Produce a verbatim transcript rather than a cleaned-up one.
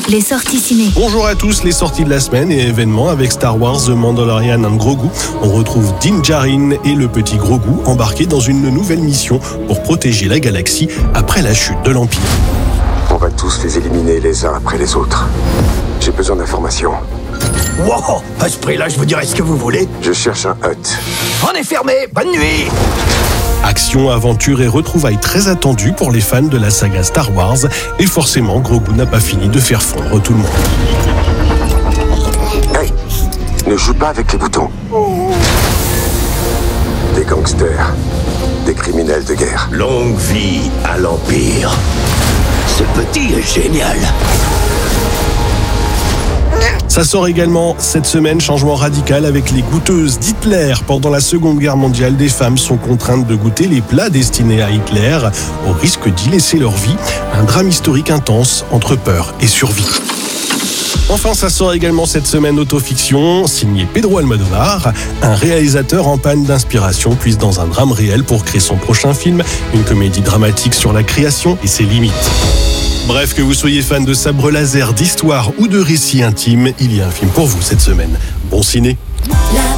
les sorties ciné. Bonjour à tous, les sorties de la semaine et événements avec Star Wars The Mandalorian and Grogu. On retrouve Din Djarin et le petit Grogu embarqués dans une nouvelle mission pour protéger la galaxie après la chute de l'Empire. On va tous les éliminer les uns après les autres. J'ai besoin d'informations. Wow, à ce prix-là, je vous dirai ce que vous voulez. Je cherche un hut. On est fermé, bonne nuit. Action, aventure et retrouvailles très attendues pour les fans de la saga Star Wars. Et forcément, Grogu n'a pas fini de faire fondre tout le monde. Hey, ne joue pas avec les boutons. Des gangsters, des criminels de guerre. Longue vie à l'Empire. Ce petit est génial. Ça sort également cette semaine, changement radical avec les goûteuses d'Hitler. Pendant la Seconde Guerre mondiale, des femmes sont contraintes de goûter les plats destinés à Hitler au risque d'y laisser leur vie. Un drame historique intense entre peur et survie. Enfin, ça sort également cette semaine Autofiction, signé Pedro Almodovar. Un réalisateur en panne d'inspiration puise dans un drame réel pour créer son prochain film, une comédie dramatique sur la création et ses limites. Bref, que vous soyez fan de sabre laser, d'histoire ou de récits intimes, il y a un film pour vous cette semaine. Bon ciné. La